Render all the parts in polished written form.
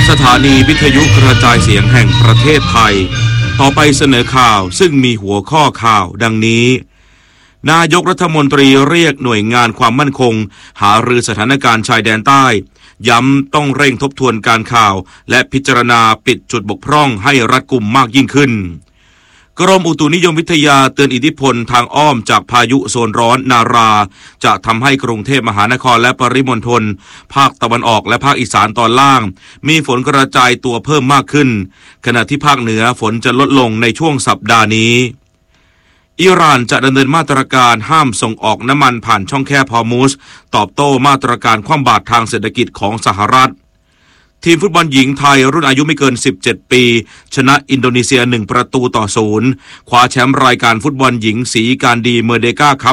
สถานีวิทยุกระจายเสียงแห่งประเทศไทยต่อไปเสนอข่าวซึ่งมีหัวข้อข่าวดังนี้นายกรัฐมนตรีเรียกหน่วยงานความมั่นคงหารือสถานการณ์ชายแดนใต้ย้ำต้องเร่งทบทวนการข่าวและพิจารณาปิดจุดบกพร่องให้รัดกุมมากยิ่งขึ้นกรมอุตุนิยมวิทยาเตือนอิทธิพลทางอ้อมจากพายุโซนร้อนนาราจะทำให้กรุงเทพมหานครและปริมณฑลภาคตะวันออกและภาคอีสานตอนล่างมีฝนกระจายตัวเพิ่มมากขึ้นขณะที่ภาคเหนือฝนจะลดลงในช่วงสัปดาห์นี้อิหร่านจะดำเนินมาตรการห้ามส่งออกน้ำมันผ่านช่องแคบฮอร์มุซตอบโต้มาตรการคว่ำบาตรทางเศรษฐกิจของสหรัฐทีมฟุตบอลหญิงไทยรุ่นอายุไม่เกิน17ปีชนะอินโดนีเซีย1-0คว้าแชมป์รายการฟุตบอลหญิงสีการดีเมอร์เดกาคัพ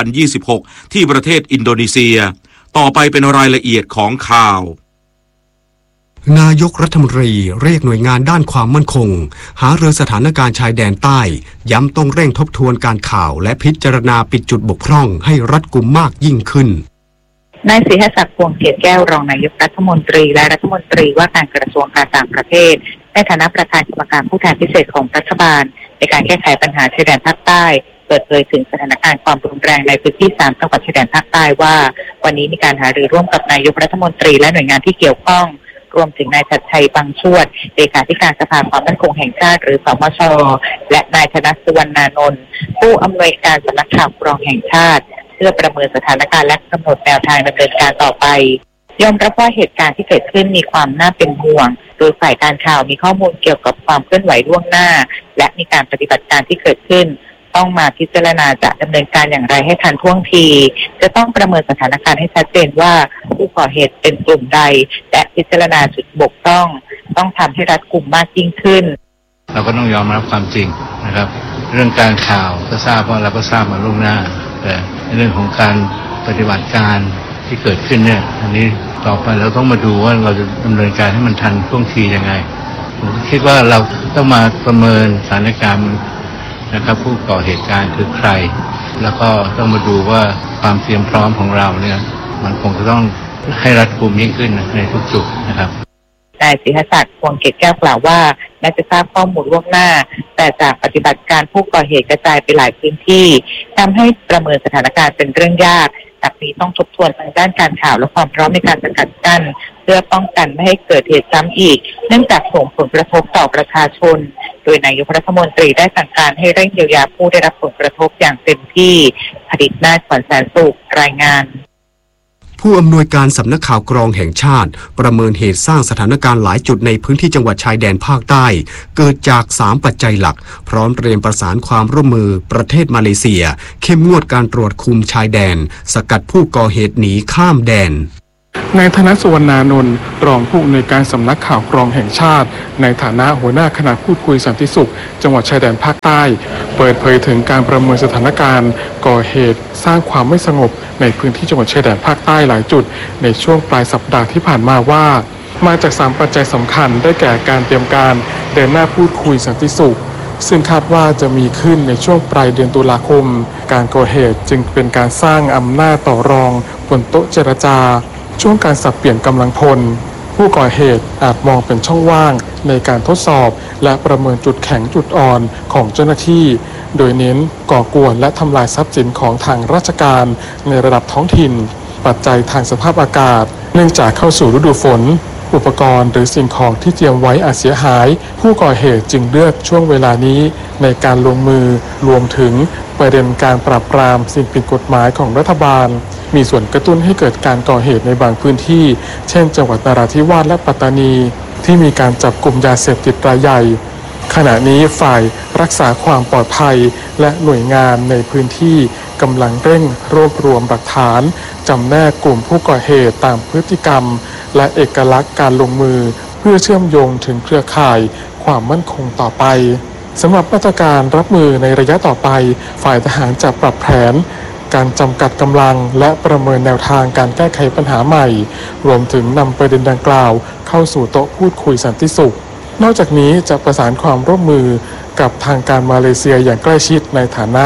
2026ที่ประเทศอินโดนีเซียต่อไปเป็นรายละเอียดของข่าวนายกรัฐมนตรีเรียกหน่วยงานด้านความมั่นคงหารือสถานการณ์ชายแดนใต้ย้ำต้องเร่งทบทวนการข่าวและพิจารณาปิดจุดบกพร่องให้รัดกุมมากยิ่งขึ้นนายศรีหศักดิ์พวงเกตแก้วรองนายกรัฐมนตรีและรัฐมนตรีว่าการกระทรวงการต่างประเทศในฐานะประธานกรรมการผู้แทนพิเศษของรัฐบาลในการแก้ไขปัญหาชายแดนภาคใต้เปิดเผยถึงสถานการณ์ความรุนแรงในพื้นที่3จังหวัดชายแดนภาคใต้ว่าวันนี้มีการหารือร่วมกับนายกรัฐมนตรีและหน่วยงานที่เกี่ยวข้องรวมถึงนายชัดชัยบางชวดเลขาธิการสภาความมั่นคงแห่งชาติหรือสมช.และนายธนสุวรรณานนท์ผู้อำนวยการสำนักข่าวกรองแห่งชาติเพื่อประเมินสถานการณ์และกำหนดแนวทางดำเนินการต่อไปยอมรับว่าเหตุการณ์ที่เกิดขึ้นมีความน่าเป็นห่วงโดยฝ่ายการข่าวมีข้อมูลเกี่ยวกับความเคลื่อนไหวล่วงหน้าและมีการปฏิบัติการที่เกิดขึ้นต้องมาพิจารณาจะดำเนินการอย่างไรให้ทันท่วงทีจะต้องประเมินสถานการณ์ให้ชัดเจนว่าผู้ก่อเหตุเป็นกลุ่มใดและพิจารณาจุดบกพร่องต้องทำให้รัดกุมมากยิ่งขึ้นเราก็ต้องยอมรับความจริงนะครับเรื่องการข่าวก็ทราบว่าเราก็ทราบมาล่วงหน้าแต่ในเรื่องของการปฏิบัติการที่เกิดขึ้นเนี่ยอันนี้ต่อไปเราต้องมาดูว่าเราจะดำเนินการให้มันทันท่วงทียังไงผมคิดว่าเราต้องมาประเมินสถานการณ์นะครับผู้ก่อเหตุการณ์คือใครแล้วก็ต้องมาดูว่าความเตรียมพร้อมของเราเนี่ยมันคงจะต้องให้รัดกุมยิ่งขึ้นในทุกจุดนะครับนายศรีหศักดิ์พวงเกตแก้วกล่าวว่าแม้จะทราบข้อมูลล่วงหน้าแต่จากปฏิบัติการผู้ก่อเหตุกระจายไปหลายพื้นที่ทำให้ประเมินสถานการณ์เป็นเรื่องยากจากนี้ต้องทบทวนทางด้านการข่าวและความพร้อมในการสกัดกั้นเพื่อป้องกันไม่ให้เกิดเหตุซ้ำอีกเนื่องจากส่งผลกระทบต่อประชาชนโดยนายกรัฐมนตรีได้สั่งการให้เร่งเยียวยาผู้ได้รับผลกระทบอย่างเต็มที่ผลิตนาถ ขวัญแสนสุขรายงานผู้อำนวยการสำนักข่าวกรองแห่งชาติประเมินเหตุสร้างสถานการณ์หลายจุดในพื้นที่จังหวัดชายแดนภาคใต้เกิดจาก3ปัจจัยหลักพร้อมเตรียมประสานความร่วมมือประเทศมาเลเซียเข้มงวดการตรวจคุมชายแดนสกัดผู้ก่อเหตุหนีข้ามแดนนายธนสุวรรณานนท์รองผู้อำนวยการสำนักข่าวกรองแห่งชาติในฐานะหัวหน้าคณะพูดคุยสันติสุขจังหวัดชายแดนภาคใต้เปิดเผยถึงการประเมินสถานการณ์ก่อเหตุสร้างความไม่สงบในพื้นที่จังหวัดชายแดนภาคใต้หลายจุดในช่วงปลายสัปดาห์ที่ผ่านมาว่ามาจาก3ปัจจัยสำคัญได้แก่การเตรียมการเดินหน้าพูดคุยสันติสุขซึ่งคาดว่าจะมีขึ้นในช่วงปลายเดือนตุลาคมการก่อเหตุจึงเป็นการสร้างอำนาจต่อรองบนโต๊ะเจรจาช่วงการสับเปลี่ยนกำลังพลผู้ก่อเหตุอาจมองเป็นช่องว่างในการทดสอบและประเมินจุดแข็งจุดอ่อนของเจ้าหน้าที่โดยเน้นก่อกวนและทำลายทรัพย์สินของทางราชการในระดับท้องถิ่นปัจจัยทางสภาพอากาศเนื่องจากเข้าสู่ฤดูฝนอุปกรณ์หรือสิ่งของที่เตรียมไว้อาจเสียหายผู้ก่อเหตุจึงเลือกช่วงเวลานี้ในการลงมือรวมถึงประเด็นการปราบปรามสิ่งผิดกฎหมายของรัฐบาลมีส่วนกระตุ้นให้เกิดการก่อเหตุในบางพื้นที่เช่นจังหวัดนราธิวาสและปัตตานีที่มีการจับกลุ่มยาเสพติดรายใหญ่ขณะนี้ฝ่ายรักษาความปลอดภัยและหน่วยงานในพื้นที่กำลังเร่งรวบรวมหลักฐานจำแนกกลุ่มผู้ก่อเหตุตามพฤติกรรมและเอกลักษณ์การลงมือเพื่อเชื่อมโยงถึงเครือข่ายความมั่นคงต่อไปสำหรับมาตรการรับมือในระยะต่อไปฝ่ายทหารจะปรับแผนการจำกัดกำลังและประเมินแนวทางการแก้ไขปัญหาใหม่รวมถึงนำประเด็นดังกล่าวเข้าสู่โต๊ะพูดคุยสันติสุขนอกจากนี้จะประสานความร่วมมือกับทางการมาเลเซียอย่างใกล้ชิดในฐานะผ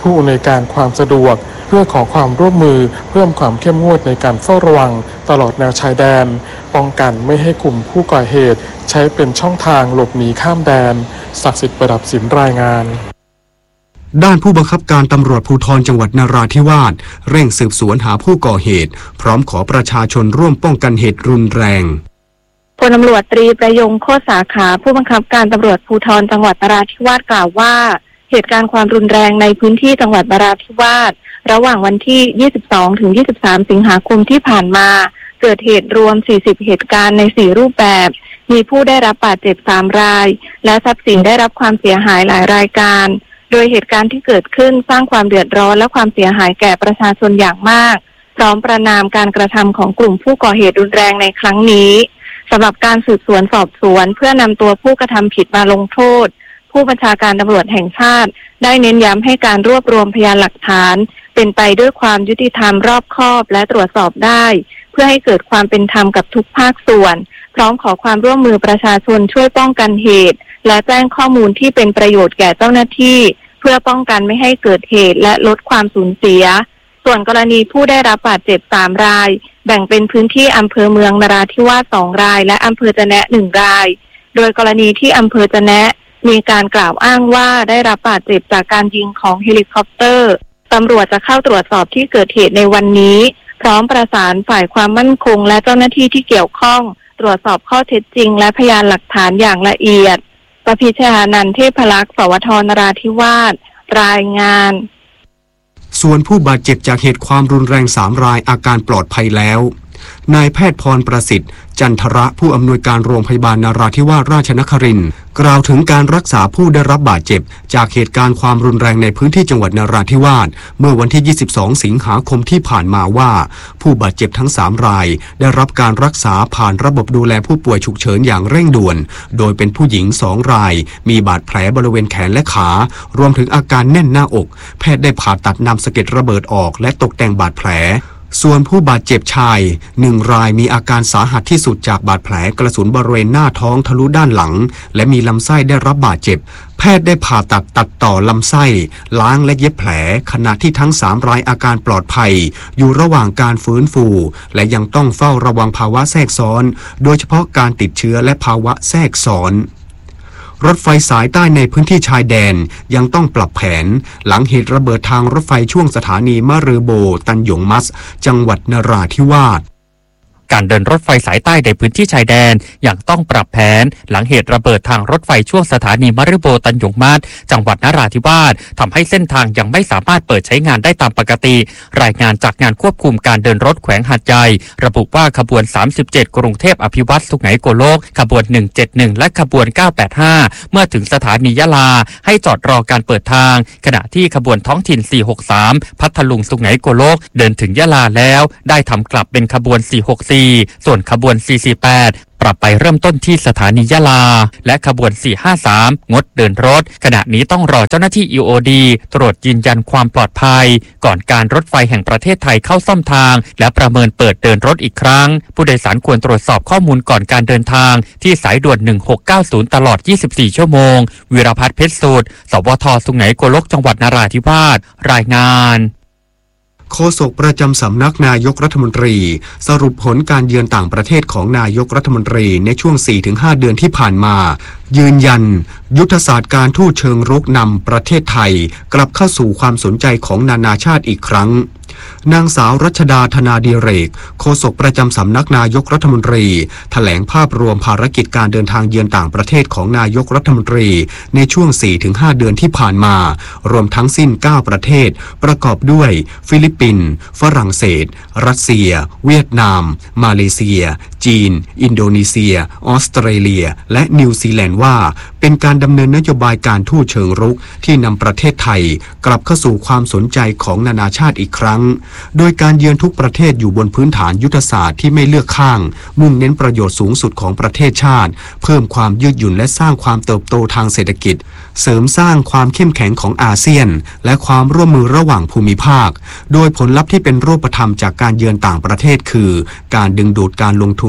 ผู้อำนวยการความสะดวกเพื่อขอความร่วมมือเพิ่มความเข้มงวดในการเฝ้าระวังตลอดแนวชายแดนป้องกันไม่ให้กลุ่มผู้ก่อเหตุใช้เป็นช่องทางหลบหนีข้ามแดนศักดิ์สิทธิ์ประดับศิลป์รายงานด้านผู้บังคับการตำรวจภูธรจังหวัดนราธิวาสเร่งสืบสวนหาผู้ก่อเหตุพร้อมขอประชาชนร่วมป้องกันเหตุรุนแรงพลตำรวจตรีประยงโคตรสาขาผู้บังคับการตำรวจภูธรจังหวัดนราธิวาสกล่าวว่าเหตุการณ์ความรุนแรงในพื้นที่จังหวัดนราธิวาสระหว่างวันที่ 22 ถึง 23 สิงหาคมที่ผ่านมาเกิดเหตุรวม 40 เหตุการณ์ใน 4 รูปแบบมีผู้ได้รับบาดเจ็บ 3 รายและทรัพย์สินได้รับความเสียหายหลายรายการโดยเหตุการณ์ที่เกิดขึ้นสร้างความเดือดร้อนและความเสียหายแก่ประชาชนอย่างมากพร้อมประณามการกระทำของกลุ่มผู้ก่อเหตุรุนแรงในครั้งนี้สำหรับการสืบสวนสอบสวนเพื่อนำตัวผู้กระทำผิดมาลงโทษผู้บัญชาการตำรวจแห่งชาติได้เน้นย้ำให้การรวบรวมพยานหลักฐานเป็นไปด้วยความยุติธรรมรอบคอบและตรวจสอบได้เพื่อให้เกิดความเป็นธรรมกับทุกภาคส่วนพร้อมขอความร่วมมือประชาชนช่วยป้องกันเหตุและแจ้งข้อมูลที่เป็นประโยชน์แก่เจ้าหน้าที่เพื่อป้องกันไม่ให้เกิดเหตุและลดความสูญเสียส่วนกรณีผู้ได้รับบาดเจ็บ3 รายแบ่งเป็นพื้นที่อำเภอเมืองนราธิวาส2 รายและอำเภอจะแนะ1 รายโดยกรณีที่อำเภอจะแนะมีการกล่าวอ้างว่าได้รับบาดเจ็บจากการยิงของเฮลิคอปเตอร์ตำรวจจะเข้าตรวจสอบที่เกิดเหตุในวันนี้พร้อมประสานฝ่ายความมั่นคงและเจ้าหน้าที่ที่เกี่ยวข้องตรวจสอบข้อเท็จจริงและพยานหลักฐานอย่างละเอียดประภิชญานันท์เทพลักษณ์สวทนราธิวาสรายงานส่วนผู้บาดเจ็บจากเหตุความรุนแรง3 รายอาการปลอดภัยแล้วนายแพทย์พรประสิทธิ์จันทระผู้อำนวยการโรงพยาบาลนราธิวาสราชนครินทร์กล่าวถึงการรักษาผู้ได้รับบาดเจ็บจากเหตุการณ์ความรุนแรงในพื้นที่จังหวัดนราธิวาสเมื่อวันที่ 22 สิงหาคมที่ผ่านมาว่าผู้บาดเจ็บทั้ง3 รายได้รับการรักษาผ่านระบบดูแลผู้ป่วยฉุกเฉินอย่างเร่งด่วนโดยเป็นผู้หญิง2 รายมีบาดแผลบริเวณแขนและขารวมถึงอาการแน่นหน้าอกแพทย์ได้ผ่าตัดนำสะเก็ดระเบิดออกและตกแต่งบาดแผลส่วนผู้บาดเจ็บชาย1 รายมีอาการสาหัสที่สุดจากบาดแผลกระสุนบริเวณหน้าท้องทะลุด้านหลังและมีลำไส้ได้รับบาดเจ็บแพทย์ได้ผ่าตัดต่อลำไส้ล้างและเย็บแผลขณะที่ทั้ง3 รายอาการปลอดภัยอยู่ระหว่างการฟื้นฟูและยังต้องเฝ้าระวังภาวะแทรกซ้อนโดยเฉพาะการติดเชื้อและภาวะแทรกซ้อนรถไฟสายใต้ในพื้นที่ชายแดนยังต้องปรับแผนหลังเหตุระเบิดทางรถไฟช่วงสถานีมะรือโบตันหยงมัสจังหวัดนราธิวาสการเดินรถไฟสายใต้ในพื้นที่ชายแดนยังต้องปรับแผนหลังเหตุระเบิดทางรถไฟช่วงสถานีมะรือโบตันหยงมัสจังหวัดนราธิวาสทำให้เส้นทางยังไม่สามารถเปิดใช้งานได้ตามปกติรายงานจากงานควบคุมการเดินรถแขวงหาดใหญ่ระบุว่าขบวน37กรุงเทพอภิวัตรสุไหงโกลกขบวน171และขบวน985เมื่อถึงสถานียะลาให้จอดรอการเปิดทางขณะที่ขบวนท้องถิ่น463พัทลุงสุไหงโกลกเดินถึงยะลาแล้วได้ทำกลับเป็นขบวน464ส่วนขบวน448ปรับไปเริ่มต้นที่สถานียะลาและขบวน453งดเดินรถขณะนี้ต้องรอเจ้าหน้าที่ EOD ตรวจยืนยันความปลอดภัยก่อนการรถไฟแห่งประเทศไทยเข้าซ่อมทางและประเมินเปิดเดินรถอีกครั้งผู้โดยสารควรตรวจสอบข้อมูลก่อนการเดินทางที่สายด่วน1690ตลอด24ชั่วโมงวีรพัฒน์เพชรสูตรสวทสุไหงโกลกจังหวัดนราธิวาสรายงานโฆษกประจำสำนักนายกรัฐมนตรีสรุปผลการเยือนต่างประเทศของนายกรัฐมนตรีในช่วง 4-5 เดือนที่ผ่านมายืนยันยุทธศาสตร์การทูตเชิงรุกนำประเทศไทยกลับเข้าสู่ความสนใจของนานาชาติอีกครั้งนางสาวรัชดาธนาดิเรกโฆษกประจำสำนักนายกรัฐมนตรีแถลงภาพรวมภารกิจการเดินทางเยือนต่างประเทศของนายกรัฐมนตรีในช่วง 4-5 เดือนที่ผ่านมารวมทั้งสิ้น9ประเทศประกอบด้วยฟิลิปปินส์ฝรั่งเศสรัสเซียเวียดนามมาเลเซียจีนอินโดนีเซียออสเตรเลียและนิวซีแลนด์ว่าเป็นการดำเนินนโยบายการทูตเชิงรุกที่นำประเทศไทยกลับเข้าสู่ความสนใจของนานาชาติอีกครั้งโดยการเยือนทุกประเทศอยู่บนพื้นฐานยุทธศาสตร์ที่ไม่เลือกข้างมุ่งเน้นประโยชน์สูงสุดของประเทศชาติเพิ่มความยืดหยุ่นและสร้างความเติบโตทางเศรษฐกิจเสริมสร้างความเข้มแข็งของอาเซียนและความร่วมมือระหว่างภูมิภาคโดยผลลัพธ์ที่เป็นรูปธรรมจากการเยือนต่างประเทศคือการดึงดูดการลงทุน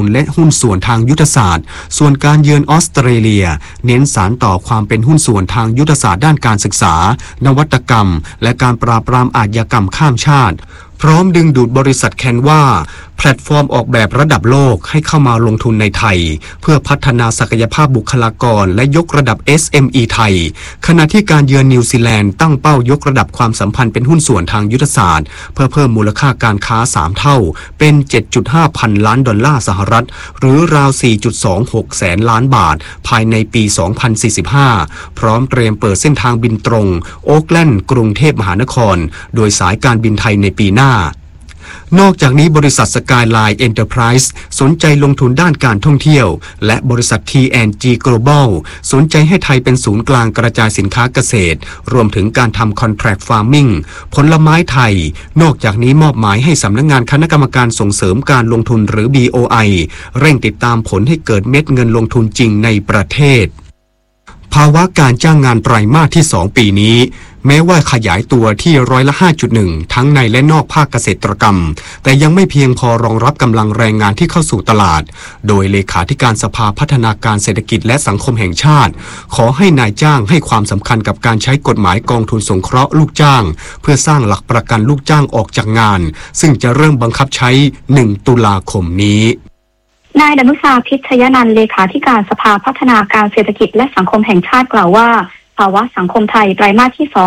นและหุ้นส่วนทางยุทธศาสตร์ส่วนการเยือนออสเตรเลียเน้นสานต่อความเป็นหุ้นส่วนทางยุทธศาสตร์ด้านการศึกษานวัตกรรมและการปราบปรามอาชญากรรมข้ามชาติพร้อมดึงดูดบริษัทแคนวาแพลตฟอร์มออกแบบระดับโลกให้เข้ามาลงทุนในไทยเพื่อพัฒนาศักยภาพบุคลากรและยกระดับ SME ไทยขณะที่การเยือนนิวซีแลนด์ตั้งเป้ายกระดับความสัมพันธ์เป็นหุ้นส่วนทางยุทธศาสตร์เพื่อเพิ่มมูลค่าการค้า3เท่าเป็น 7.5 พันล้านดอลลาร์สหรัฐหรือราว 4.26 แสนล้านบาทภายในปี 2045 พร้อมเตรียมเปิดเส้นทางบินตรงโอ๊คแลนด์กรุงเทพมหานครโดยสายการบินไทยในปีหน้านอกจากนี้บริษัท Skyline Enterprise สนใจลงทุนด้านการท่องเที่ยวและบริษัท T&G Global สนใจให้ไทยเป็นศูนย์กลางกระจายสินค้าเกษตรรวมถึงการทำ Contract Farming ผลไม้ไทยนอกจากนี้มอบหมายให้สำนักงานคณะกรรมการส่งเสริมการลงทุนหรือ BOI เร่งติดตามผลให้เกิดเม็ดเงินลงทุนจริงในประเทศภาวะการจ้างงานไตรมาสที่2ปีนี้แม้ว่าขยายตัวที่5.1%ทั้งในและนอกภาคเกษตรกรรมแต่ยังไม่เพียงพอรองรับกำลังแรงงานที่เข้าสู่ตลาดโดยเลขาธิการสภาพัฒนาการเศรษฐกิจและสังคมแห่งชาติขอให้นายจ้างให้ความสำคัญกับการใช้กฎหมายกองทุนสงเคราะห์ลูกจ้างเพื่อสร้างหลักประกันลูกจ้างออกจากงานซึ่งจะเริ่มบังคับใช้1 ตุลาคมนี้นายดนุชาพิชยนันท์เลขาธิการสภาพัฒนาการเศรษฐกิจและสังคมแห่งชาติกล่าวว่าภาวะสังคมไทยไตรมาสที่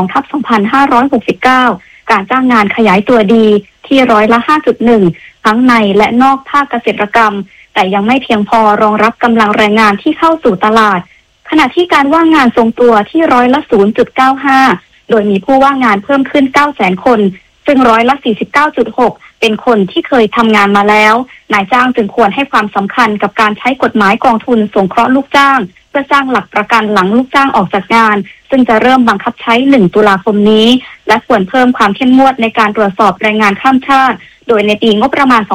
2/2569การจ้างงานขยายตัวดีที่5.1%ทั้งในและนอกภาคเกษตรกรรมแต่ยังไม่เพียงพอรองรับกำลังแรงงานที่เข้าสู่ตลาดขณะที่การว่างงานทรงตัวที่0.95%โดยมีผู้ว่างงานเพิ่มขึ้น 900,000 คนซึ่ง49.6%เป็นคนที่เคยทำงานมาแล้วนายจ้างจึงควรให้ความสำคัญกับการใช้กฎหมายกองทุนสงเคราะห์ลูกจ้างเพื่อสร้างหลักประกันหลังลูกจ้างออกจากงานซึ่งจะเริ่มบังคับใช้1 ตุลาคมนี้และควรเพิ่มความเข้มงวดในการตรวจสอบแรงงานข้ามชาติโดยในปีงบประมาณ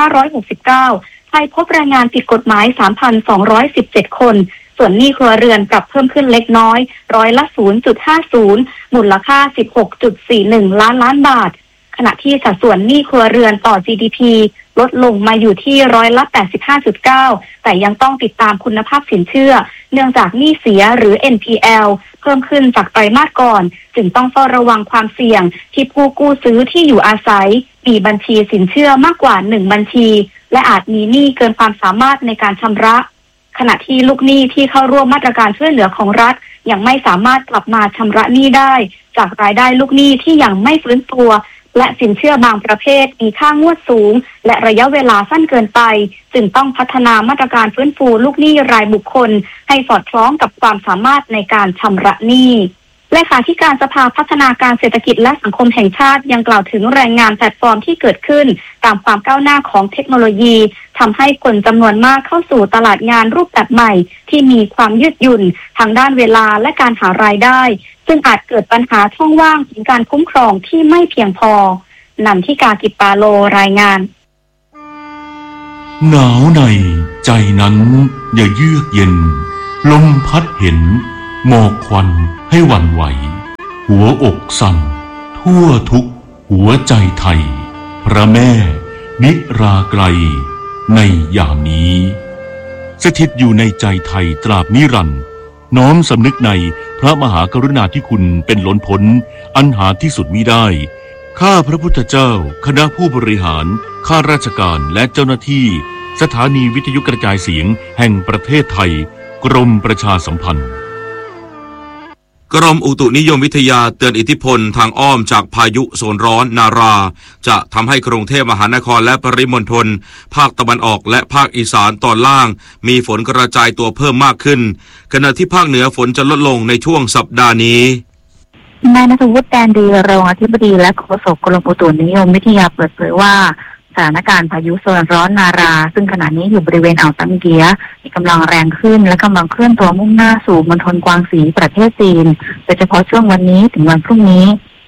2569 ไทยพบแรงงานผิดกฎหมาย 3,217 คนส่วนหนี้ครัวเรือนปรับเพิ่มขึ้นเล็กน้อย0.50%มูลค่า 16.41 ล้านบาทขณะที่สัดส่วนหนี้ครัวเรือนต่อ GDP ลดลงมาอยู่ที่85.9%แต่ยังต้องติดตามคุณภาพสินเชื่อเนื่องจากหนี้เสียหรือ NPL เพิ่มขึ้นจากไตรมาสก่อนจึงต้องเฝ้าระวังความเสี่ยงที่ผู้กู้ซื้อที่อยู่อาศัยมีบัญชีสินเชื่อมากกว่า1บัญชีและอาจมีหนี้เกินความสามารถในการชำระขณะที่ลูกหนี้ที่เข้าร่วมมาตรการช่วยเหลือของรัฐยังไม่สามารถกลับมาชำระหนี้ได้จากรายได้ลูกหนี้ที่ยังไม่ฟื้นตัวและสินเชื่อบางประเภทมีค่างวดสูงและระยะเวลาสั้นเกินไปจึงต้องพัฒนามาตรการฟื้นฟูลูกหนี้รายบุคคลให้สอดคล้องกับความสามารถในการชำระหนี้เลขาธิการสภาพัฒนาการเศรษฐกิจและสังคมแห่งชาติยังกล่าวถึงแรงงานแพลตฟอร์มที่เกิดขึ้นตามความก้าวหน้าของเทคโนโลยีทำให้คนจำนวนมากเข้าสู่ตลาดงานรูปแบบใหม่ที่มีความยืดหยุ่นทางด้านเวลาและการหารายได้ซึ่งอาจเกิดปัญหาช่องว่างถึงการคุ้มครองที่ไม่เพียงพอนันทิกากิปปาโลรายงานหนาวในใจนั้นอย่าเยือกเย็นลมพัดเห็นหมอกควันให้หวั่นไหวหัวอกสั่นทั่วทุกหัวใจไทยพระแม่นิราไกลในยามนี้สถิตอยู่ในใจไทยตราบนิรันดร์น้อมสำนึกในพระมหากรุณาธิคุณเป็นล้นพ้นอันหาที่สุดมิได้ข้าพระพุทธเจ้าคณะผู้บริหารข้าราชการและเจ้าหน้าที่สถานีวิทยุกระจายเสียงแห่งประเทศไทยกรมประชาสัมพันธ์กรมอุตุนิยมวิทยาเตือนอิทธิพลทางอ้อมจากพายุโซนร้อนนาราจะทำให้กรุงเทพมหานครและปริมณฑลภาคตะวันออกและภาคอีสานตอนล่างมีฝนกระจายตัวเพิ่มมากขึ้นขณะที่ภาคเหนือฝนจะลดลงในช่วงสัปดาห์นี้นายณัฐวุฒิ แดนดีรองอธิบดีและโฆษกกรมอุตุนิยมวิทยาเปิดเผยว่าสถานการณ์พายุโซนร้อนนาราซึ่งขณะนี้อยู่บริเวณอ่าวตังเกียมีกำลังแรงขึ้นและกำลังเคลื่อนตัวมุ่งหน้าสู่มณฑลกวางสีประเทศจีนโดยเฉพาะช่วงวันนี้ถึงวันพรุ่งนี้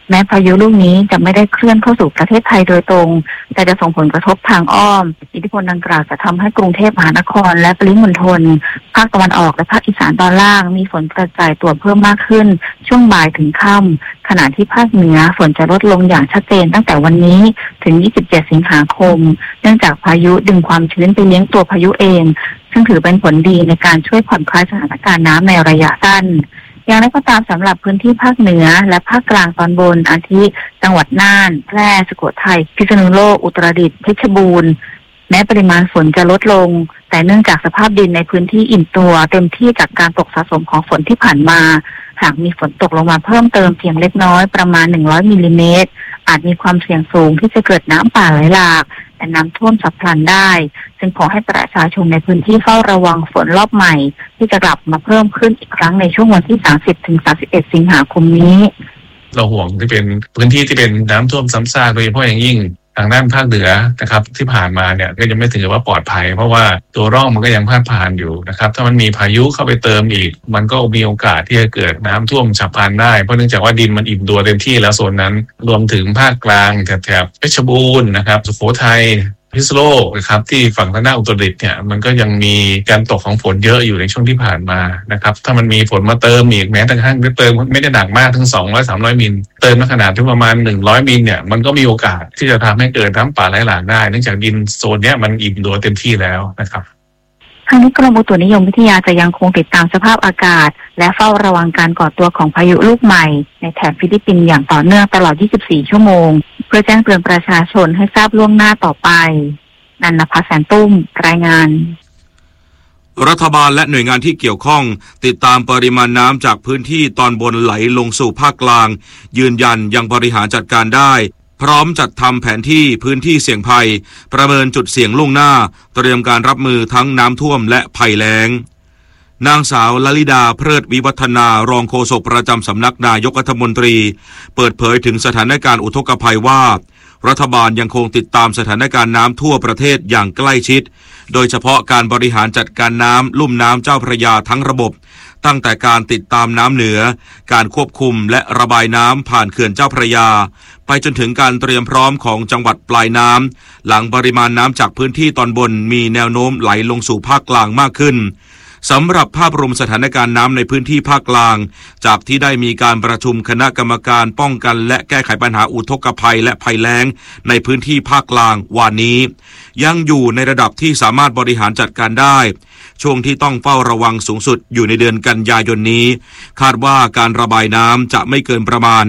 แม้พายุลูกนี้จะไม่ได้เคลื่อนเข้าสู่ประเทศไทยโดยตรงแต่จะส่งผลกระทบทางอ้อมอิทธิพลดังกล่าวจะทำให้กรุงเทพมหานครและปริมณฑลภาคตะวันออกและภาคอีสานตอนล่างมีฝนกระจายตัวเพิ่มมากขึ้นช่วงบ่ายถึงค่ำขณะที่ภาคเหนือฝนจะลดลงอย่างชัดเจนตั้งแต่วันนี้ถึง27สิงหาคมเนื่องจากพายุดึงความชื้นไปเลี้ยงตัวพายุเองซึ่งถือเป็นผลดีในการช่วยผ่อนคลายสถานการณ์น้ำในระยะสั้นอย่างไรก็ตามสำหรับพื้นที่ภาคเหนือและภาคกลางตอนบนอาทิจังหวัดน่านแพร่สุโขทัยพิษณุโลกอุตรดิตถ์เพชรบูรณ์แม้ปริมาณฝนจะลดลงแต่เนื่องจากสภาพดินในพื้นที่อิ่มตัวเต็มที่จากการตกสะสมของฝนที่ผ่านมาหากมีฝนตกลงมาเพิ่มเติมเพียงเล็กน้อยประมาณ100มิลลิเมตรอาจมีความเสี่ยงสูงที่จะเกิดน้ำป่าไหลหลากและน้ำท่วมฉับพลันได้จึงขอให้ประชาชนในพื้นที่เฝ้าระวังฝนรอบใหม่ที่จะกลับมาเพิ่มขึ้นอีกครั้งในช่วงวันที่30 ถึง 31 สิงหาคมนี้เราห่วงที่เป็นพื้นที่ที่เป็นน้ำท่วมซ้ำซากโดยเฉพาะอย่างยิ่งทางด้านภาคเหนือนะครับที่ผ่านมาเนี่ยก็ยังไม่ถึงกับว่าปลอดภัยเพราะว่าตัวร่องมันก็ยังพาดผ่านอยู่นะครับถ้ามันมีพายุเข้าไปเติมอีกมันก็มีโอกาสที่จะเกิดน้ำท่วมฉับพลันได้เพราะเนื่องจากว่าดินมันอิ่มตัวเต็มที่แล้วโซนนั้นรวมถึงภาคกลางแถบเพชรบูรณ์นะครับสุโขทัยพิษณุโลกนะครับที่ฝั่งทางด้านอุตรดิตถ์เนี่ยมันก็ยังมีการตกของฝนเยอะอยู่ในช่วงที่ผ่านมานะครับถ้ามันมีฝนมาเติมอีกแม้แต่กระทั่งเติมไม่ได้หนักมากถึง200-300 มิลเติมในขนาดที่ประมาณ100 มิลเนี่ยมันก็มีโอกาสที่จะทำให้เกิดน้ำป่าไหลหลากได้เนื่องจากดินโซนเนี้ยมันอิ่มตัวเต็มที่แล้วนะครับทางนี้กรมอุตุนิยมวิทยาจะยังคงติดตามสภาพอากาศและเฝ้าระวังการก่อตัวของพายุลูกใหม่ในแถบฟิลิปปินส์อย่างต่อเนื่องตลอด24 ชั่วโมงเพื่อแจ้งเตือนประชาชนให้ทราบล่วงหน้าต่อไปนันทภัส แสนตุ้มรายงานรัฐบาลและหน่วยงานที่เกี่ยวข้องติดตามปริมาณน้ำจากพื้นที่ตอนบนไหลลงสู่ภาคกลางยืนยันยังบริหารจัดการได้พร้อมจัดทำแผนที่พื้นที่เสี่ยงภัยประเมินจุดเสี่ยงล่วงหน้าเตรียมการรับมือทั้งน้ำท่วมและภัยแล้งนางสาวลลิดาเพลิดวิวัฒนารองโฆษกประจำสำนักนายกรัฐมนตรีเปิดเผยถึงสถานการณ์อุทกภัยว่ารัฐบาลยังคงติดตามสถานการณ์น้ำทั่วประเทศอย่างใกล้ชิดโดยเฉพาะการบริหารจัดการน้ำลุ่มน้ำเจ้าพระยาทั้งระบบตั้งแต่การติดตามน้ำเหนือการควบคุมและระบายน้ำผ่านเขื่อนเจ้าพระยาไปจนถึงการเตรียมพร้อมของจังหวัดปลายน้ำหลังปริมาณน้ำจากพื้นที่ตอนบนมีแนวโน้มไหลลงสู่ภาคกลางมากขึ้นสำหรับภาพรวมสถานการณ์น้ำในพื้นที่ภาคกลางจากที่ได้มีการประชุมคณะกรรมการป้องกันและแก้ไขปัญหาอุทกภัยและภัยแล้งในพื้นที่ภาคกลางวันนี้ยังอยู่ในระดับที่สามารถบริหารจัดการได้ช่วงที่ต้องเฝ้าระวังสูงสุดอยู่ในเดือนกันยายนนี้คาดว่าการระบายน้ำจะไม่เกินประมาณ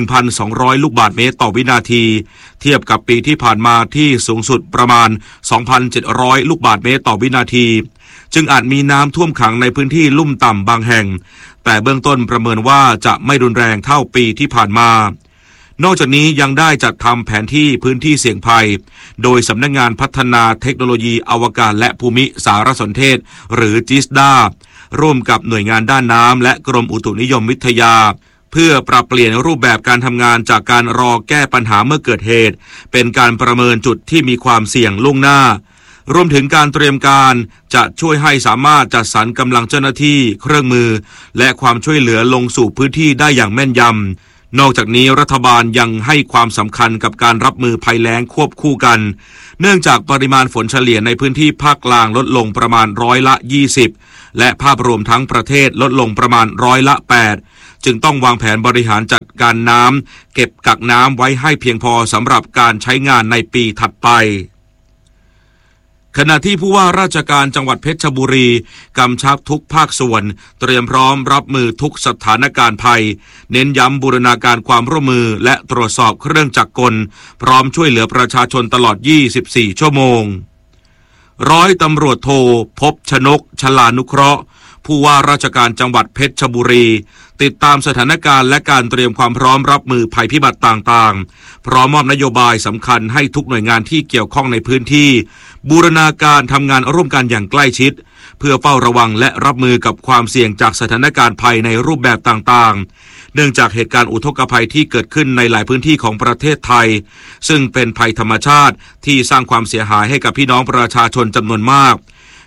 1,200 ลูกบาศก์เมตรต่อวินาทีเทียบกับปีที่ผ่านมาที่สูงสุดประมาณ 2,700 ลูกบาศก์เมตรต่อวินาทีจึงอาจมีน้ำท่วมขังในพื้นที่ลุ่มต่ำบางแห่งแต่เบื้องต้นประเมินว่าจะไม่รุนแรงเท่าปีที่ผ่านมานอกจากนี้ยังได้จัดทำแผนที่พื้นที่เสี่ยงภัยโดยสำนักงานพัฒนาเทคโนโลยีอวกาศและภูมิสารสนเทศหรือจิสดาร่วมกับหน่วยงานด้านน้ำและกรมอุตุนิยมวิทยาเพื่อปรับเปลี่ยนรูปแบบการทำงานจากการรอแก้ปัญหาเมื่อเกิดเหตุเป็นการประเมินจุดที่มีความเสี่ยงล่วงหน้ารวมถึงการเตรียมการจะช่วยให้สามารถจัดสรรกำลังเจ้าหน้าที่เครื่องมือและความช่วยเหลือลงสู่พื้นที่ได้อย่างแม่นยำนอกจากนี้รัฐบาลยังให้ความสำคัญกับการรับมือภัยแล้งควบคู่กันเนื่องจากปริมาณฝนเฉลี่ยในพื้นที่ภาคกลางลดลงประมาณ20%และภาพรวมทั้งประเทศลดลงประมาณ8%จึงต้องวางแผนบริหารจัดการน้ำเก็บกักน้ำไว้ให้เพียงพอสำหรับการใช้งานในปีถัดไปขณะที่ผู้ว่าราชการจังหวัดเพชรบุรีกำชับทุกภาคส่วนเตรียมพร้อมรับมือทุกสถานการณ์ภัยเน้นย้ำบูรณาการความร่วมมือและตรวจสอบเครื่องจักรกลพร้อมช่วยเหลือประชาชนตลอด24ชั่วโมงร้อยตำรวจโทภพชนกชลานุเคราะห์ผู้ว่าราชการจังหวัดเพชรบุรีติดตามสถานการณ์และการเตรียมความพร้อมรับมือภัยพิบัติต่างๆพร้อมมอบนโยบายสำคัญให้ทุกหน่วยงานที่เกี่ยวข้องในพื้นที่บูรณาการทำงานร่วมกันอย่างใกล้ชิดเพื่อเฝ้าระวังและรับมือกับความเสี่ยงจากสถานการณ์ภัยในรูปแบบต่างๆเนื่องจากเหตุการณ์อุทกภัยที่เกิดขึ้นในหลายพื้นที่ของประเทศไทยซึ่งเป็นภัยธรรมชาติที่สร้างความเสียหายให้กับพี่น้องประชาชนจำนวนมาก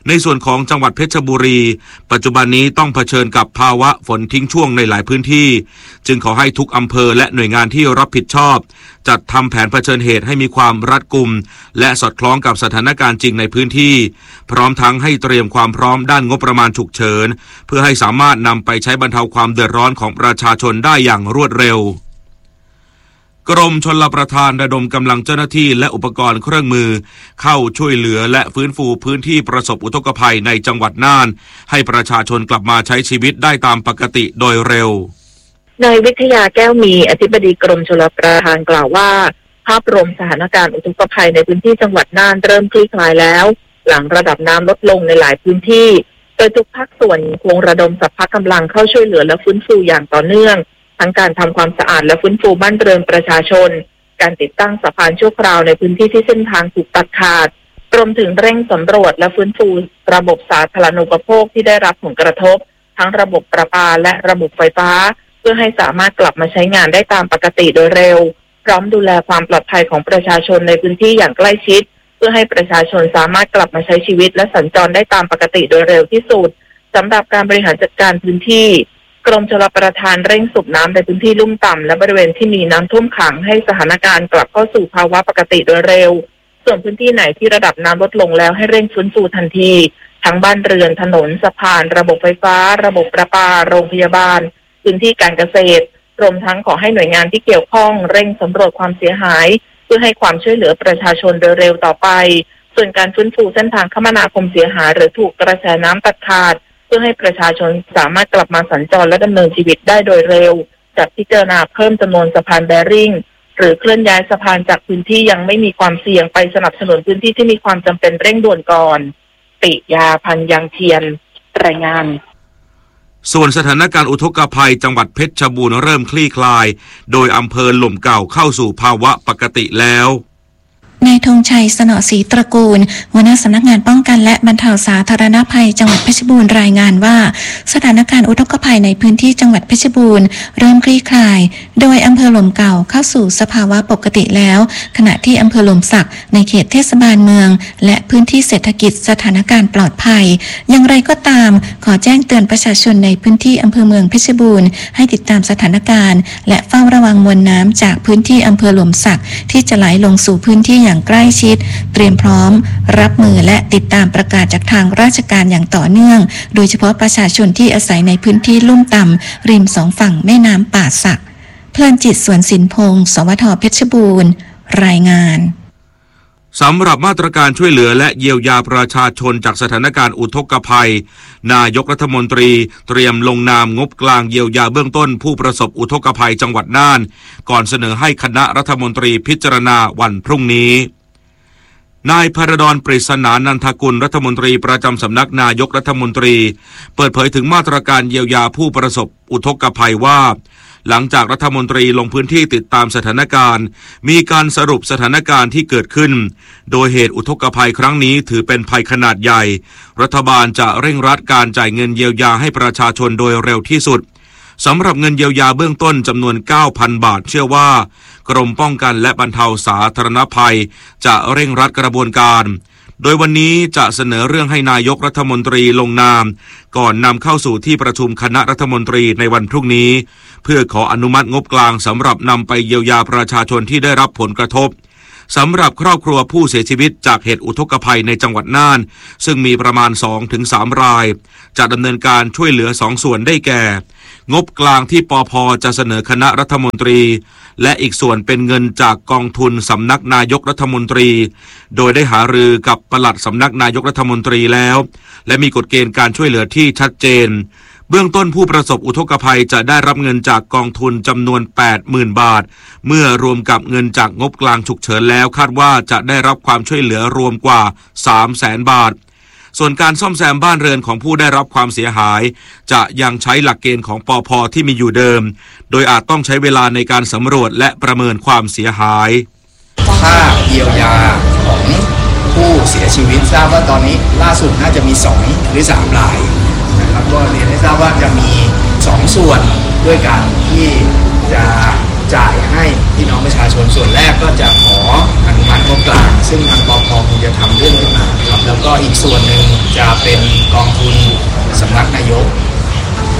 ในส่วนของจังหวัดเพชรบุรีปัจจุบันนี้ต้องเผชิญกับภาวะฝนทิ้งช่วงในหลายพื้นที่จึงขอให้ทุกอำเภอและหน่วยงานที่รับผิดชอบจัดทำแผนเผชิญเหตุให้มีความรัดกุมและสอดคล้องกับสถานการณ์จริงในพื้นที่พร้อมทั้งให้เตรียมความพร้อมด้านงบประมาณฉุกเฉินเพื่อให้สามารถนำไปใช้บรรเทาความเดือดร้อนของประชาชนได้อย่างรวดเร็วกรมชลประทานระดมกำลังเจ้าหน้าที่และอุปกรณ์เครื่องมือเข้าช่วยเหลือและฟื้นฟูพื้นที่ประสบอุทกภัยในจังหวัดน่านให้ประชาชนกลับมาใช้ชีวิตได้ตามปกติโดยเร็วนายวิทยาแก้วมีอธิบดีกรมชลประทานกล่าวว่าภาพรวมสถานการณ์อุทกภัยในพื้นที่จังหวัดน่านเริ่มคลี่คลายแล้วหลังระดับน้ำลดลงในหลายพื้นที่โดยทุกภาคส่วนคงระดมสรรพกำลังเข้าช่วยเหลือและฟื้นฟูอย่างต่อเนื่องทั้งการทำความสะอาดและฟื้นฟูบ้านเรือนประชาชนการติดตั้งสะพานชั่วคราวในพื้นที่ที่เส้นทางถูกตัดขาดรวมถึงเร่งสำรวจและฟื้นฟูระบบสาธารณูปโภคที่ได้รับผลกระทบทั้งระบบประปาและระบบไฟฟ้าเพื่อให้สามารถกลับมาใช้งานได้ตามปกติโดยเร็วพร้อมดูแลความปลอดภัยของประชาชนในพื้นที่อย่างใกล้ชิดเพื่อให้ประชาชนสามารถกลับมาใช้ชีวิตและสัญจรได้ตามปกติโดยเร็วที่สุดสำหรับการบริหารจัดการพื้นที่กรมชลประทานเร่งสูบน้ำในพื้นที่ลุ่มต่ำและบริเวณที่มีน้ำท่วมขังให้สถานการณ์กลับเข้าสู่ภาวะปกติโดยเร็วส่วนพื้นที่ไหนที่ระดับน้ำลดลงแล้วให้เร่งฟื้นฟูทันทีทั้งบ้านเรือนถนนสะพานระบบไฟฟ้าระบบประปาโรงพยาบาลพื้นที่การเกษตรรวมทั้งขอให้หน่วยงานที่เกี่ยวข้องเร่งสำรวจความเสียหายเพื่อให้ความช่วยเหลือประชาชนโดยเร็วต่อไปส่วนการฟื้นฟูเส้นทางคมนาคมเสียหายหรือถูกกระแสน้ำตัดขาดเพื่อให้ประชาชนสามารถกลับมาสัญจรและดำเนินชีวิตได้โดยเร็วจัดพิจารณาเพิ่มจำนวนสะพานแบริ่งหรือเคลื่อนย้ายสะพานจากพื้นที่ยังไม่มีความเสี่ยงไปสนับสนุนพื้นที่ที่มีความจำเป็นเร่งด่วนก่อนปิยาพันยังเทียนรายงานส่วนสถานการณ์อุทกภัยจังหวัดเพชรบูรณ์เริ่มคลี่คลายโดยอำเภอหล่มเก่าเข้าสู่ภาวะปกติแล้วนายธงชัยสนอศรีตระกูลหัวหน้าสำนักงานป้องกันและบรรเทาสาธารณภัยจังหวัดเพชรบูรณ์รายงานว่าสถานการณ์อุทกภัยในพื้นที่จังหวัดเพชรบูรณ์เริ่มคลี่คลายโดยอำเภอหล่มเก่าเข้าสู่สภาวะปกติแล้วขณะที่อำเภอหล่มสักในเขตเทศบาลเมืองและพื้นที่เศรษฐกิจสถานการณ์ปลอดภัยอย่างไรก็ตามขอแจ้งเตือนประชาชนในพื้นที่อำเภอเมืองเพชรบูรณ์ให้ติดตามสถานการณ์และเฝ้าระวังมวลน้ำจากพื้นที่อำเภอหล่มสักที่จะไหลลงสู่พื้นที่อย่างใกล้ชิดเตรียมพร้อมรับมือและติดตามประกาศจากทางราชการอย่างต่อเนื่องโดยเฉพาะประชาชนที่อาศัยในพื้นที่ลุ่มต่ำริมสองฝั่งแม่น้ำป่าสักเพลินจิตสวนสินพงศ์สวท.เพชรบูรณ์รายงานสำหรับมาตรการช่วยเหลือและเยียวยาประชาชนจากสถานการณ์อุทกภัยนายกรัฐมนตรีเตรียมลงนามงบกลางเยียวยาเบื้องต้นผู้ประสบอุทกภัยจังหวัดน่านก่อนเสนอให้คณะรัฐมนตรีพิจารณาวันพรุ่งนี้นายพระดอนปริศนานันทกุลรัฐมนตรีประจำสำนักนายกรัฐมนตรีเปิดเผยถึงมาตรการเยียวยาผู้ประสบอุทกภัยว่าหลังจากรัฐมนตรีลงพื้นที่ติดตามสถานการณ์มีการสรุปสถานการณ์ที่เกิดขึ้นโดยเหตุอุทกภัยครั้งนี้ถือเป็นภัยขนาดใหญ่รัฐบาลจะเร่งรัดการจ่ายเงินเยียวยาให้ประชาชนโดยเร็วที่สุดสำหรับเงินเยียวยาเบื้องต้นจำนวน 9,000 บาทเชื่อว่ากรมป้องกันและบรรเทาสาธารณภัยจะเร่งรัดกระบวนการโดยวันนี้จะเสนอเรื่องให้นายกรัฐมนตรีลงนามก่อนนำเข้าสู่ที่ประชุมคณะรัฐมนตรีในวันพรุ่งนี้เพื่อขออนุมัติงบกลางสำหรับนำไปเยียวยาประชาชนที่ได้รับผลกระทบสำหรับครอบครัวผู้เสียชีวิตจากเหตุอุทกภัยในจังหวัดน่านซึ่งมีประมาณ 2-3 รายจะดำเนินการช่วยเหลือ2ส่วนได้แก่งบกลางที่ปภ.จะเสนอคณะรัฐมนตรีและอีกส่วนเป็นเงินจากกองทุนสำนักนายกรัฐมนตรีโดยได้หารือกับปลัดสำนักนายกรัฐมนตรีแล้วและมีกฎเกณฑ์การช่วยเหลือที่ชัดเจนเบื้องต้นผู้ประสบอุทกภัยจะได้รับเงินจากกองทุนจำนวน 80,000 บาทเมื่อรวมกับเงินจากงบกลางฉุกเฉินแล้วคาดว่าจะได้รับความช่วยเหลือรวมกว่า 300,000 บาทส่วนการซ่อมแซมบ้านเรือนของผู้ได้รับความเสียหายจะยังใช้หลักเกณฑ์ของปภ.ที่มีอยู่เดิมโดยอาจต้องใช้เวลาในการสำรวจและประเมินความเสียหายค่าเยียวยาของผู้เสียชีวิตทราบว่าตอนนี้ล่าสุดน่าจะมี2 หรือ 3 รายนะครับก็เรียนให้ทราบว่าจะมี2 ส่วนด้วยกันที่จะจ่ายให้พี่น้องประชาชนส่วนแรกก็จะขออนุมัติงบกลางซึ่งทางปภ.คงจะทำเรื่องขึ้นมาครับแล้วก็อีกส่วนหนึ่งจะเป็น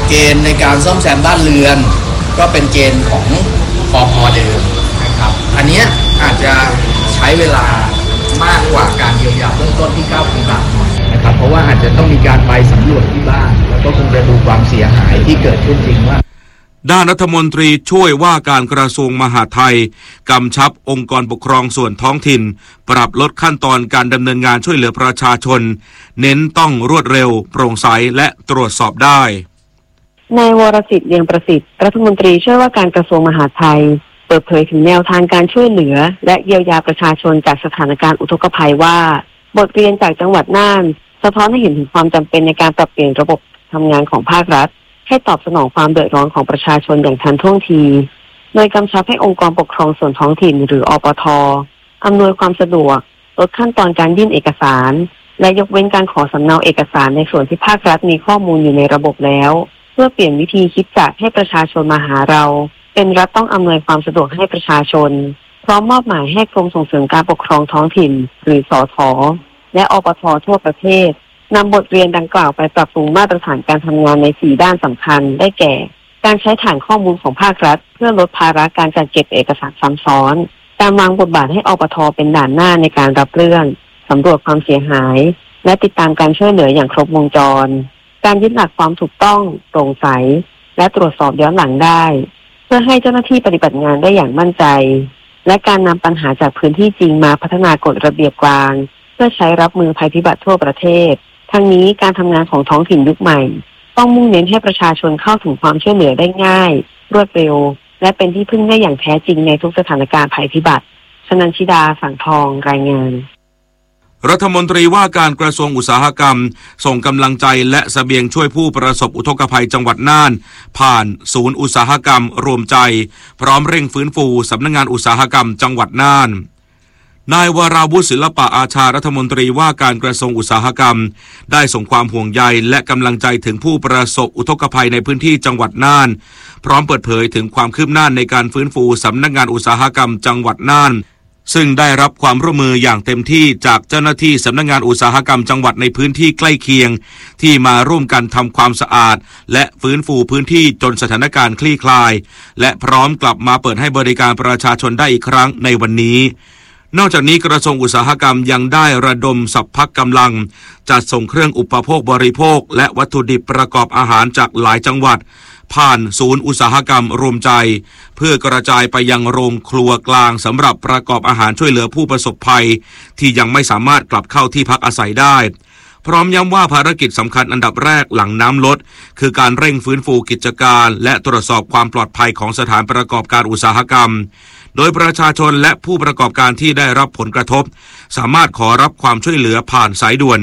เกณฑ์ในการซ่อมแซมบ้านเรือนก็เป็นเกณฑ์ของปพ.เดิมนะครับอันนี้อาจจะใช้เวลามากกว่าการเยียวยาเบื้องต้นที่9 ปีบาทนะครับเพราะว่าอาจจะต้องมีการไปสำรวจที่บ้านแล้วก็คงจะดูความเสียหายที่เกิดขึ้นจริงว่าด้านรัฐมนตรีช่วยว่าการกระทรวงมหาดไทยกำชับองค์กรปกครองส่วนท้องถิ่นปรับลดขั้นตอนการดำเนินงานช่วยเหลือประชาชนเน้นต้องรวดเร็วโปร่งใสและตรวจสอบได้นายวรสิทธิ์เลียงประสิทธิ์รัฐมนตรีช่วยว่าการกระทรวงมหาดไทยเปิดเผยถึงแนวทางการช่วยเหลือและเยียวยาประชาชนจากสถานการณ์อุทกภัยว่าบทเรียนจากจังหวัดน่านสะท้อนให้เห็นถึงความจำเป็นในการปรับเปลี่ยนระบบทำงานของภาครัฐให้ตอบสนองความเดือดร้อนของประชาชนอย่างทันท่วงทีโดยกำชับให้องค์กรปกครองส่วนท้องถิ่นหรืออปท.อำนวยความสะดวกลดขั้นตอนการยื่นเอกสารและยกเว้นการขอสำเนาเอกสารในส่วนที่ภาครัฐมีข้อมูลอยู่ในระบบแล้วเพื่อเปลี่ยนวิธีคิดจากให้ประชาชนมาหาเราเป็นรัฐต้องอำนวยความสะดวกให้ประชาชนพร้อมมอบหมายให้กรมส่งเสริมการปกครองท้องถิ่นหรือสท.และอปท.ทั่วประเทศนำบทเรียนดังกล่าวไปปรับปรุงมาตรฐานการทำงานใน4ด้านสำคัญได้แก่การใช้ฐานข้อมูลของภาครัฐเพื่อลดภาระการจัดเก็บเอกสารซ้ำซ้อนการวางบทบาทให้อปท.เป็นด่านหน้าในการรับเรื่องสำรวจความเสียหายและติดตามการช่วยเหลืออย่างครบวงจรการยึดหลักความถูกต้องโปร่งใสและตรวจสอบย้อนหลังได้เพื่อให้เจ้าหน้าที่ปฏิบัติงานได้อย่างมั่นใจและการนำปัญหาจากพื้นที่จริงมาพัฒนากฎระเบียบกลางเพื่อใช้รับมือภัยพิบัติทั่วประเทศทั้งนี้การทำงานของท้องถิ่นยุคใหม่ต้องมุ่งเน้นให้ประชาชนเข้าถึงความช่วยเหลือได้ง่ายรวดเร็วและเป็นที่พึ่งได้อย่างแท้จริงในทุกสถานการณ์ภัยพิบัติชนันชิดาสังทองรายงานรัฐมนตรีว่าการกระทรวงอุตสาหกรรมส่งกำลังใจและเสบียงช่วยผู้ประสบอุทกภัยจังหวัดน่านผ่านศูนย์อุตสาหกรรมรวมใจพร้อมเร่งฟื้นฟูสำนักงานอุตสาหกรรมจังหวัดน่านนายวราวุฒิศิลปะอาชารัฐมนตรีว่าการกระทรวงอุตสาหกรรมได้ส่งความห่วงใยและกำลังใจถึงผู้ประสบอุทกภัยในพื้นที่จังหวัดน่านพร้อมเปิดเผยถึงความคืบหน้าในการฟื้นฟูสำนักงานอุตสาหกรรมจังหวัดน่านซึ่งได้รับความร่วมมืออย่างเต็มที่จากเจ้าหน้าที่สำนักงานอุตสาหกรรมจังหวัดในพื้นที่ใกล้เคียงที่มาร่วมกันทำความสะอาดและฟื้นฟูพื้นที่จนสถานการณ์คลี่คลายและพร้อมกลับมาเปิดให้บริการประชาชนได้อีกครั้งในวันนี้นอกจากนี้กระทรวงอุตสาหกรรมยังได้ระดมสัพพะกำลังจัดส่งเครื่องอุปโภคบริโภคและวัตถุดิบประกอบอาหารจากหลายจังหวัดผ่านศูนย์อุตสาหกรรมรวมใจเพื่อกระจายไปยังโรงครัวกลางสำหรับประกอบอาหารช่วยเหลือผู้ประสบภัยที่ยังไม่สามารถกลับเข้าที่พักอาศัยได้พร้อมย้ำว่าภารกิจสำคัญอันดับแรกหลังน้ำลดคือการเร่งฟื้นฟูกิจการและตรวจสอบความปลอดภัยของสถานประกอบการอุตสาหกรรมโดยประชาชนและผู้ประกอบการที่ได้รับผลกระทบสามารถขอรับความช่วยเหลือผ่านสายด่วน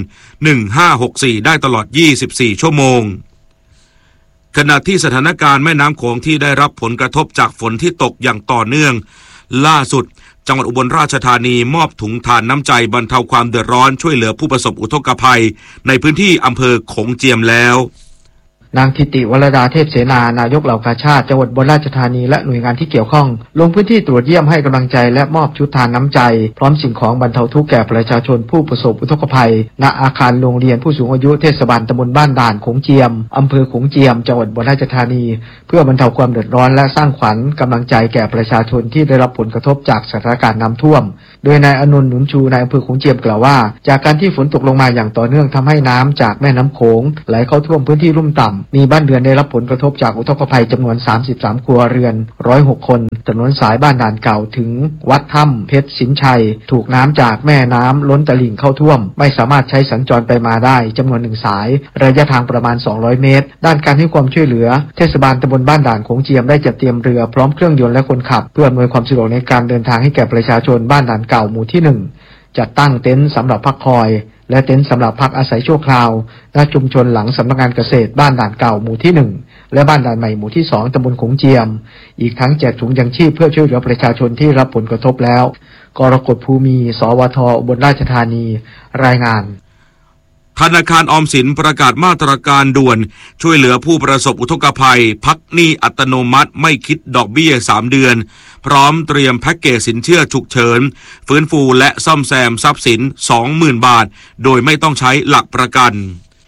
1564ได้ตลอด24ชั่วโมงขณะที่สถานการณ์แม่น้ำโขงที่ได้รับผลกระทบจากฝนที่ตกอย่างต่อเนื่องล่าสุดจังหวัดอุบลราชธานีมอบถุงทานน้ำใจบรรเทาความเดือดร้อนช่วยเหลือผู้ประสบอุทกภัยในพื้นที่อำเภอโขงเจียมแล้วนางทิติวรดาเทพเสนานายกเหล่ากาชาติจังหวัดอุบลราชธานีและหน่วยงานที่เกี่ยวข้องลงพื้นที่ตรวจเยี่ยมให้กำลังใจและมอบชุดทานน้ำใจพร้อมสิ่งของบรรเทาทุกข์แก่ประชาชนผู้ประสบอุทกภัยณอาคารโรงเรียนผู้สูงอายุเทศบาลตำบลบ้านด่านโขงเจียมอำเภอโขงเจียมจังหวัดอุบลราชธานีเพื่อบรรเทาความเดือดร้อนและสร้างขวัญกำลังใจแก่ประชาชนที่ได้รับผลกระทบจากสถานการณ์น้ำท่วมโดยนายอนุนหนุนชูนายอำเภอโขงเจียมกล่าวว่าจากการที่ฝนตกลงมาอย่างต่อเนื่องทำให้น้ำจากแม่น้ำโขงไหลเข้าท่วมพื้นที่ลุ่มต่ำมีบ้านเรือนได้รับผลกระทบจากอุทกภัยจำนวน33ครัวเรือน106คนถนนสายบ้านด่านเก่าถึงวัดถ้ำเพชรสินชัยถูกน้ำจากแม่น้ำล้นตลิ่งเข้าท่วมไม่สามารถใช้สัญจรไปมาได้จำนวน1สายระยะทางประมาณ200เมตรด้านการให้ความช่วยเหลือเทศบาลตำบลบ้านด่านโขงเจียมได้จัดเตรียมเรือพร้อมเครื่องยนต์และคนขับเพื่ออำนวยความสะดวกในการเดินทางให้แก่ประชาชนบ้านด่านเก่าหมู่ที่1จัดตั้งเต็นท์สำหรับพักคอยและเต็นท์สำหรับพักอาศัยชั่วคราวณชุมชนหลังสำนักงานเกษตรบ้านด่านเก่าหมู่ที่1และบ้านด่านใหม่หมู่ที่2ตำบลโขงเจียมอีกทั้งแจกถุงยังชีพเพื่อช่วยเหลือประชาชนที่รับผลกระทบแล้วกรกฎภูมิสวทอุบลราชธานีรายงานธนาคารออมสินประกาศมาตรการด่วนช่วยเหลือผู้ประสบอุทกภัยพักหนี้อัตโนมัติไม่คิดดอกเบี้ย3เดือนพร้อมเตรียมแพ็กเกจสินเชื่อฉุกเฉินฟื้นฟูและซ่อมแซมทรัพย์สิน 20,000 บาทโดยไม่ต้องใช้หลักประกัน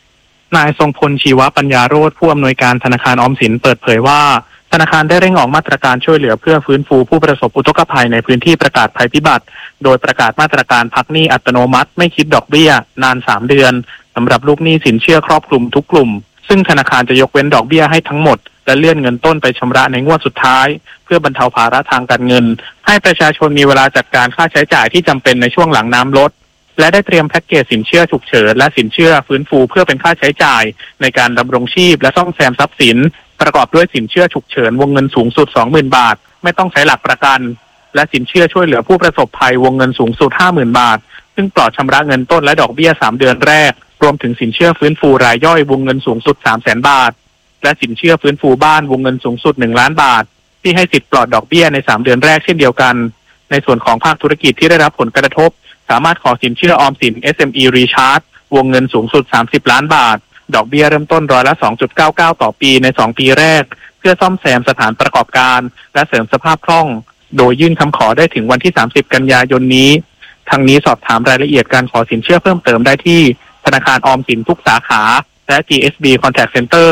นายทรงพลชีวปัญญาโรจน์ผู้อำนวยการธนาคารออมสินเปิดเผยว่าธนาคารได้เร่งออกมาตรการช่วยเหลือเพื่อฟื้นฟูผู้ประสบอุทกภัยในพื้นที่ประกาศภัยพิบัติโดยประกาศมาตรการพักหนี้อัตโนมัติไม่คิดดอกเบี้ยนาน3 เดือนสำหรับลูกหนี้สินเชื่อครอบคลุมทุกกลุ่มซึ่งธนาคารจะยกเว้นดอกเบี้ยให้ทั้งหมดและเลื่อนเงินต้นไปชำระในงวดสุดท้ายเพื่อบรรเทาภาระทางการเงินให้ประชาชนมีเวลาจัดการค่าใช้จ่ายที่จำเป็นในช่วงหลังน้ำลดและได้เตรียมแพ็กเกจสินเชื่อฉุกเฉินและสินเชื่อฟื้นฟูเพื่อเป็นค่าใช้จ่ายในการดำรงชีพและซ่อมแซมทรัพย์สินประกอบด้วยสินเชื่อฉุกเฉินวงเงินสูงสุด 20,000 บาทไม่ต้องใช้หลักประกันและสินเชื่อช่วยเหลือผู้ประสบภัยวงเงินสูงสุด 50,000 บาทซึ่งปลอดชำระเงินต้นและดอกเบี้ย3 เดือนแรกรวมถึงสินเชื่อฟื้นฟูรายย่อยวงเงินสูงสุด 300,000 บาทและสินเชื่อฟื้นฟูบ้านวงเงินสูงสุด1 ล้านบาทที่ให้สิทธิ์ปลอดดอกเบี้ยใน3 เดือนแรกเช่นเดียวกันในส่วนของภาคธุรกิจที่ได้รับผลกระทบสามารถขอสินเชื่อออมสิน SME Recharge วงเงินสูงสุด30 ล้านบาทดอกเบี้ยเริ่มต้นร้อยละ 2.99 ต่อปีใน2 ปีแรกเพื่อซ่อมแซมสถานประกอบการและเสริมสภาพคล่องโดยยื่นคำขอได้ถึงวันที่30 กันยายนนี้ทั้งนี้สอบถามรายละเอียดการขอสินเชื่อเพิ่มเติมได้ที่ธนาคารออมสินทุกสาขาและ GSB Contact Center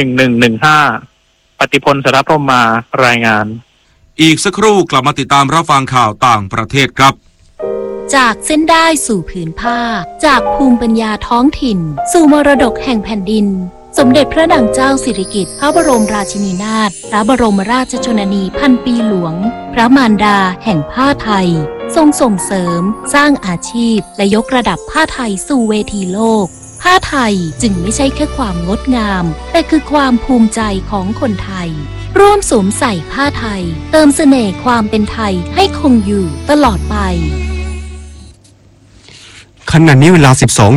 1115 ปฏิพล สรพรหมารายงานอีกสักครู่กลับมาติดตามรับฟังข่าวต่างประเทศครับจากเส้นได้สู่ผืนผ้าจากภูมิปัญญาท้องถิ่นสู่มรดกแห่งแผ่นดินสมเด็จพระนางเจ้าสิริกิติ์พระบรมราชินีนาถพระบรมราชชนนีพันปีหลวงพระมารดาแห่งผ้าไทยทรงส่งเสริมสร้างอาชีพและยกระดับผ้าไทยสู่เวทีโลกผ้าไทยจึงไม่ใช่แค่ความงดงามแต่คือความภูมิใจของคนไทยร่วมสวมใส่ผ้าไทยเติมเสน่ห์ความเป็นไทยให้คงอยู่ตลอดไปขณะนี้เวลา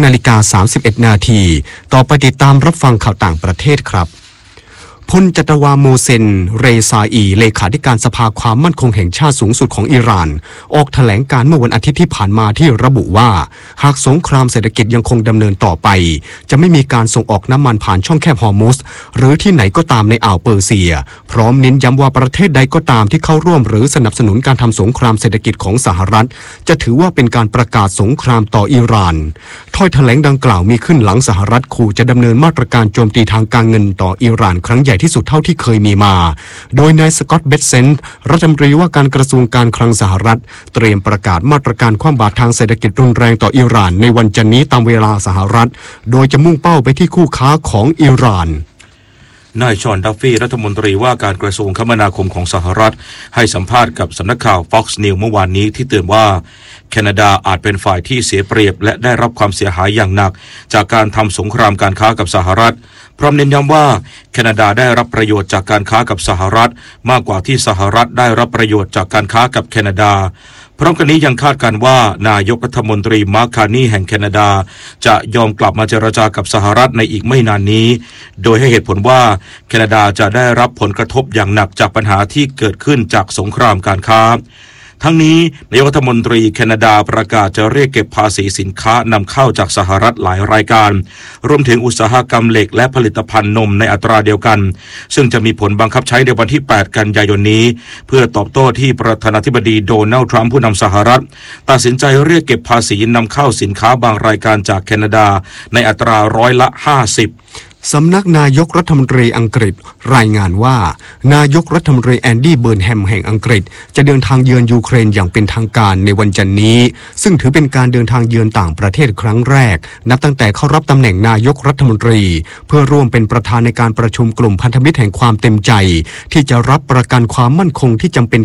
12:31 นาทีต่อไปติดตามรับฟังข่าวต่างประเทศครับพลจัตวาโมเซนเรซาอีเลขาธิการสภาความมั่นคงแห่งชาติสูงสุดของอิหร่านออกแถลงการเมื่อวันอาทิตย์ที่ผ่านมาที่ระบุว่าหากสงครามเศรษฐกิจยังคงดำเนินต่อไปจะไม่มีการส่งออกน้ำมันผ่านช่องแคบฮอร์มุสหรือที่ไหนก็ตามในอ่าวเปอร์เซียพร้อมเน้นย้ำว่าประเทศใดก็ตามที่เข้าร่วมหรือสนับสนุนการทำสงครามเศรษฐกิจของสหรัฐจะถือว่าเป็นการประกาศสงครามต่ออิหร่านถ้อยแถลงดังกล่าวมีขึ้นหลังสหรัฐขู่จะดำเนินมาตรการโจมตีทางการเงินต่ออิหร่านครั้งใหญ่ที่สุดเท่าที่เคยมีมาโดยนายสกอตต์ เบสเซนต์รัฐมนตรีว่าการกระทรวงการคลังสหรัฐเตรียมประกาศมาตรการคว่ำบาตรทางเศรษฐกิจรุนแรงต่ออิหร่านในวันจันทร์นี้ตามเวลาสหรัฐโดยจะมุ่งเป้าไปที่คู่ค้าของอิหร่านนายชอน ดัฟฟี่รัฐมนตรีว่าการกระทรวงคมนาคมของสหรัฐให้สัมภาษณ์กับสำนักข่าว Fox News เมื่อวานนี้ที่เตือนว่าแคนาดาอาจเป็นฝ่ายที่เสียเปรียบและได้รับความเสียหายอย่างหนักจากการทำสงครามการค้ากับสหรัฐพร้อมเน้นย้ำว่าแคนาดาได้รับประโยชน์จากการค้ากับสหรัฐมากกว่าที่สหรัฐได้รับประโยชน์จากการค้ากับแคนาดาพร้อมกันนี้ยังคาดการว่านายกรัฐมนตรีมาร์ค คาร์นีแห่งแคนาดาจะยอมกลับมาเจรจากับสหรัฐในอีกไม่นานนี้โดยให้เหตุผลว่าแคนาดาจะได้รับผลกระทบอย่างหนักจากปัญหาที่เกิดขึ้นจากสงครามการค้าทั้งนี้นายกรัฐมนตรีแคนาดาประกาศจะเรียกเก็บภาษีสินค้านำเข้าจากสหรัฐหลายรายการรวมถึงอุตสาหกรรมเหล็กและผลิตภัณฑ์นมในอัตราเดียวกันซึ่งจะมีผลบังคับใช้ในวันที่8 กันยายนนี้เพื่อตอบโต้ที่ประธานาธิบดีโดนัลด์ทรัมป์ผู้นำสหรัฐตัดสินใจเรียกเก็บภาษีนำเข้าสินค้าบางรายการจากแคนาดาในอัตราร้อยละ 50 สำนักนายกรัฐมนตรีอังกฤษรายงานว่านายกรัฐมนตรีแอนดี้เบิร์นแฮมแห่งอังกฤษจะเดินทางเยือนยูเครนอย่างเป็นทางการในวันจันทร์นี้ซึ่งถือเป็นการเดินทางเยือนต่างประเทศครั้งแรกนับตั้งแต่เข้ารับตำแหน่งนายกรัฐมนตรีเพื่อร่วมเป็นประธานในการประชุมกลุ่มพันธมิตรแห่งความเต็มใจที่จะรับประกันความมั่นคงที่จำเป็น